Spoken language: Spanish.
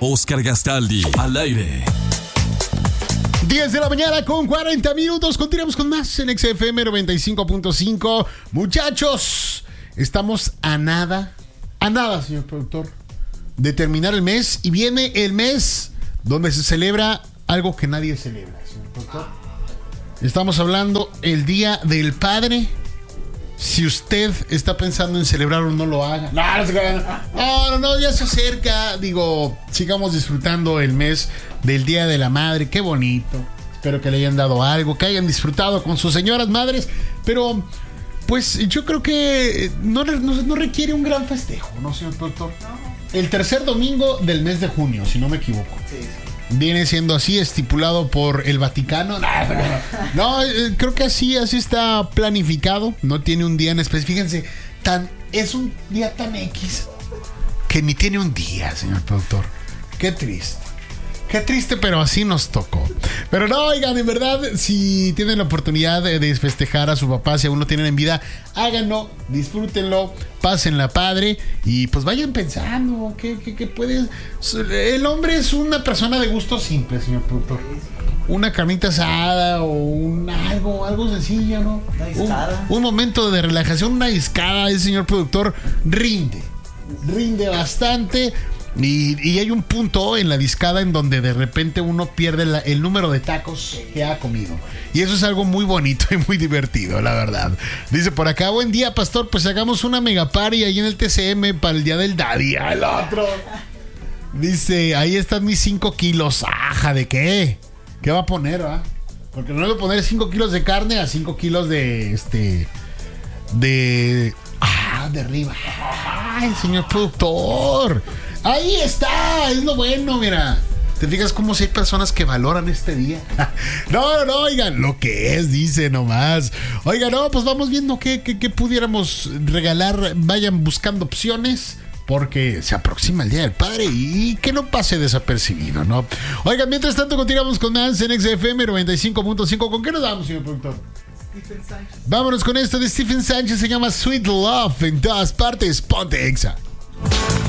Oscar Gastaldi, al aire. 10 de la mañana con 40 minutos. Continuamos con más en XFM 95.5. Muchachos, estamos a nada, señor productor, de terminar el mes. Y viene el mes donde se celebra algo que nadie celebra, señor productor. Estamos hablando el Día del Padre. Si usted está pensando en celebrarlo, no lo haga. No, ya se acerca. Digo, sigamos disfrutando el mes del Día de la Madre. Qué bonito. Espero que le hayan dado algo, que hayan disfrutado con sus señoras madres. Pero, pues, yo creo que no requiere un gran festejo, ¿no, señor productor? El tercer domingo del mes de junio, si no me equivoco. Sí. Viene siendo así, estipulado por el Vaticano. No, creo que así está planificado. No tiene un día en específico. Fíjense, es un día tan X que ni tiene un día, señor productor. Qué triste, pero así nos tocó. Pero no, oigan, en verdad, si tienen la oportunidad de festejar a su papá, si aún lo tienen en vida, háganlo, disfrútenlo, pásenla padre y pues vayan pensando que puede. El hombre es una persona de gusto simple, señor productor. Una carnita asada o algo sencillo, ¿no? Una discada. Un momento de relajación, una discada, el señor productor rinde bastante. Y hay un punto en la discada en donde de repente uno pierde el número de tacos que ha comido. Y eso es algo muy bonito y muy divertido, la verdad. Dice por acá, buen día, pastor, pues hagamos una mega party ahí en el TCM para el Día del Daddy. El otro. Dice, ahí están mis 5 kilos. Aja, ¿de qué? ¿Qué va a poner, va? Porque no le voy a poner 5 kilos de carne a 5 kilos de arriba. Ay, señor productor. Ahí está, es lo bueno, mira. ¿Te fijas cómo si hay personas que valoran este día? No, oigan, lo que es, dice nomás. Oigan, no, pues vamos viendo qué pudiéramos regalar. Vayan buscando opciones, porque se aproxima el Día del Padre y que no pase desapercibido, ¿no? Oigan, mientras tanto continuamos con más en XFM 95.5. ¿Con qué nos vamos, señor productor? Stephen Sánchez. Vámonos con esto de Stephen Sánchez, se llama Sweet Love, en todas partes, ponte Exa.